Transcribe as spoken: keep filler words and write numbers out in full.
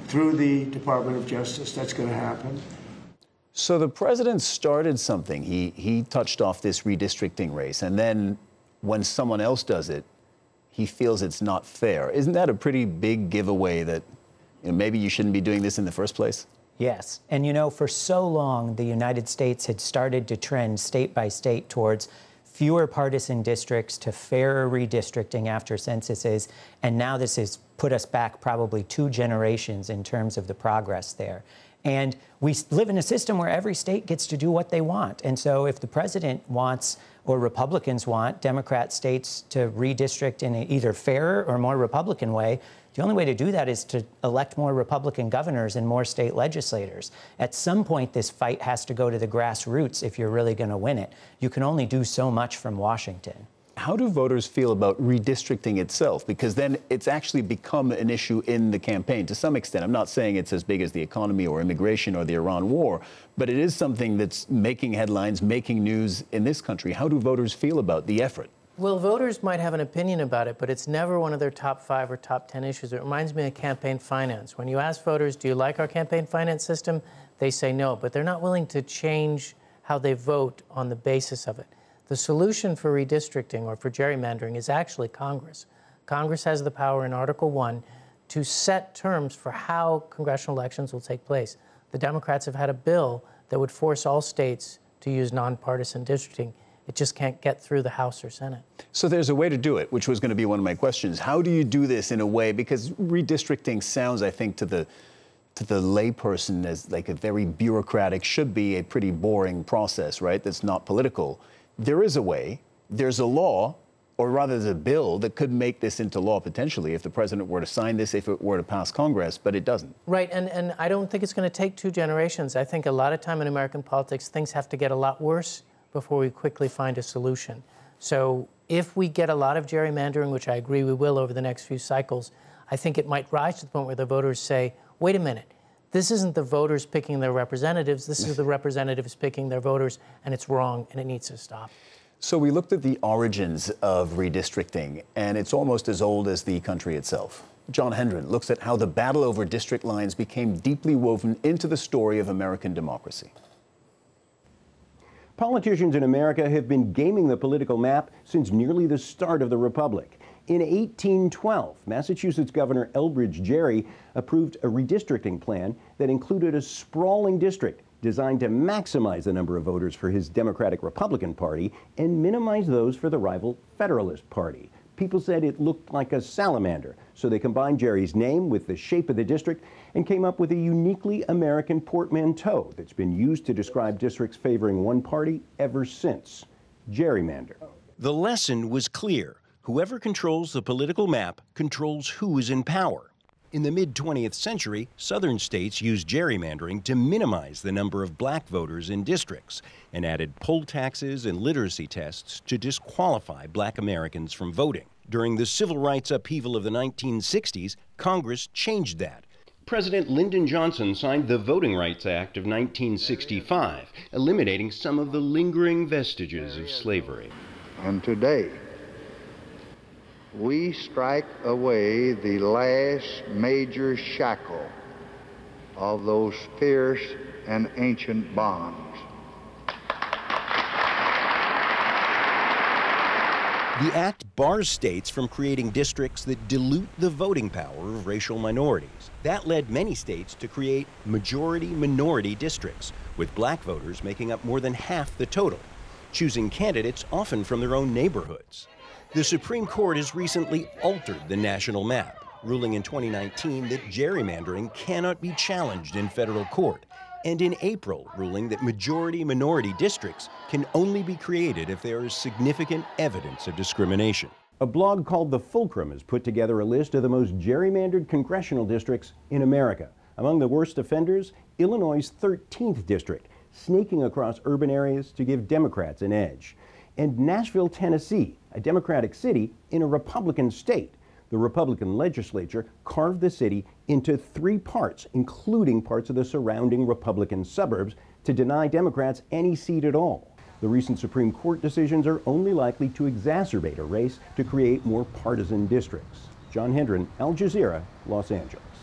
through the Department of Justice. That's going to happen. So the president started something. He, he touched off this redistricting race, and then when someone else does it, he feels it's not fair. Isn't that a pretty big giveaway that, you know, maybe you shouldn't be doing this in the first place? Yes. And, you know, for so long, the United States had started to trend state by state towards fewer partisan districts to fairer redistricting after censuses. And now this has put us back probably two generations in terms of the progress there. And we live in a system where every state gets to do what they want. And so if the president wants, or Republicans want, Democrat states to redistrict in an either fairer or more Republican way, the only way to do that is to elect more Republican governors and more state legislators. At some point, this fight has to go to the grassroots if you're really going to win it. You can only do so much from Washington. How do voters feel about redistricting itself? Because then it's actually become an issue in the campaign to some extent. I'm not saying it's as big as the economy or immigration or the Iran war, but it is something that's making headlines, making news in this country. How do voters feel about the effort? Well, voters might have an opinion about it, but it's never one of their top five or top ten issues. It reminds me of campaign finance. When you ask voters, do you like our campaign finance system? They say no, but they're not willing to change how they vote on the basis of it. The solution for redistricting or for gerrymandering is actually Congress. Congress has the power in Article one to set terms for how congressional elections will take place. The Democrats have had a bill that would force all states to use nonpartisan districting. It just can't get through the House or Senate. So there's a way to do it, which was going to be one of my questions. How do you do this in a way, because redistricting sounds, I think, to the to the layperson as like a very bureaucratic, should be a pretty boring process, right? That's not political. There is a way, there's a law, or rather there's a bill that could make this into law potentially if the president were to sign this, if it were to pass Congress, but it doesn't. Right, and, and I don't think it's going to take two generations. I think a lot of time in American politics, things have to get a lot worse before we quickly find a solution. So if we get a lot of gerrymandering, which I agree we will over the next few cycles, I think it might rise to the point where the voters say, wait a minute, this isn't the voters picking their representatives, this is the representatives picking their voters, and it's wrong, and it needs to stop. So we looked at the origins of redistricting, and it's almost as old as the country itself. John Hendren looks at how the battle over district lines became deeply woven into the story of American democracy. Politicians in America have been gaming the political map since nearly the start of the Republic. In eighteen twelve, Massachusetts Governor Elbridge Gerry approved a redistricting plan that included a sprawling district designed to maximize the number of voters for his Democratic-Republican Party and minimize those for the rival Federalist Party. People said it looked like a salamander, so they combined Gerry's name with the shape of the district and came up with a uniquely American portmanteau that's been used to describe districts favoring one party ever since: gerrymander. The lesson was clear. Whoever controls the political map controls who is in power. In the mid twentieth century, southern states used gerrymandering to minimize the number of black voters in districts and added poll taxes and literacy tests to disqualify black Americans from voting. During the civil rights upheaval of the nineteen sixties, Congress changed that. President Lyndon Johnson signed the Voting Rights Act of nineteen sixty-five, eliminating some of the lingering vestiges of slavery. And today, we strike away the last major shackle of those fierce and ancient bonds. The act bars states from creating districts that dilute the voting power of racial minorities. That led many states to create majority-minority districts, with black voters making up more than half the total, choosing candidates often from their own neighborhoods. The Supreme Court has recently altered the national map, ruling in twenty nineteen that gerrymandering cannot be challenged in federal court, and in April ruling that majority-minority districts can only be created if there is significant evidence of discrimination. A blog called The Fulcrum has put together a list of the most gerrymandered congressional districts in America. Among the worst offenders, Illinois' thirteenth district, sneaking across urban areas to give Democrats an edge. And Nashville, Tennessee, a Democratic city in a Republican state. The Republican legislature carved the city into three parts, including parts of the surrounding Republican suburbs, to deny Democrats any seat at all. The recent Supreme Court decisions are only likely to exacerbate a race to create more partisan districts. John Hendren, Al Jazeera, Los Angeles.